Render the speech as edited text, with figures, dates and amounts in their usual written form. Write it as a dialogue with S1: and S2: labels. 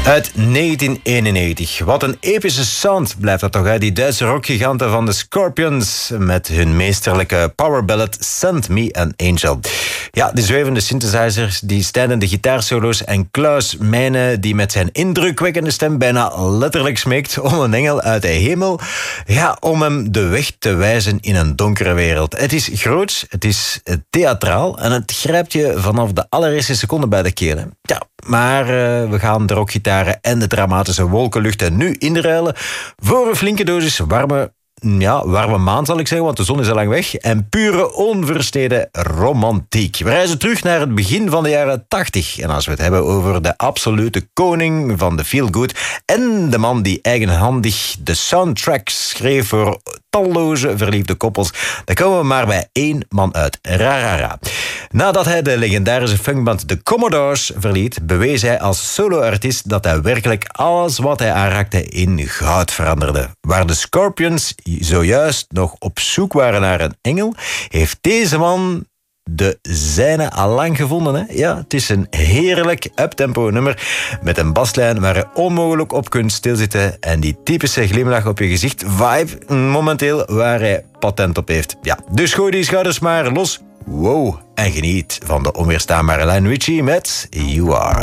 S1: Uit 1991. Wat een epische sound blijft dat toch, hè? Die Duitse rockgiganten van de Scorpions met hun meesterlijke powerballad Send Me an Angel. Ja, die zwevende synthesizers, die stijnende gitaarsolo's en Klaus Meine die met zijn indrukwekkende stem bijna letterlijk smeekt om een engel uit de hemel, ja, om hem de weg te wijzen in een donkere wereld. Het is groots, het is theatraal en het grijpt je vanaf de allereerste seconde bij de keel. Hè? Ja, maar we gaan de rockgitaren en de dramatische wolkenluchten nu inruilen voor een flinke dosis warme maand zal ik zeggen, want de zon is al lang weg. En pure onversteden romantiek. We reizen terug naar het begin van de jaren 80. En als we het hebben over de absolute koning van de feel-good en de man die eigenhandig de soundtracks schreef voor talloze verliefde koppels, dan komen we maar bij één man uit. Rarara. Nadat hij de legendarische funkband The Commodores verliet, bewees hij als soloartiest dat hij werkelijk alles wat hij aanraakte in goud veranderde. Waar de Scorpions zojuist nog op zoek waren naar een engel, heeft deze man de zijne al lang gevonden. Hè? Ja, het is een heerlijk uptempo nummer met een baslijn waar je onmogelijk op kunt stilzitten en die typische glimlach op je gezicht vibe momenteel waar hij patent op heeft. Ja, dus gooi die schouders maar los. Wow, en geniet van de onweerstaanbare Lionel Richie met You Are.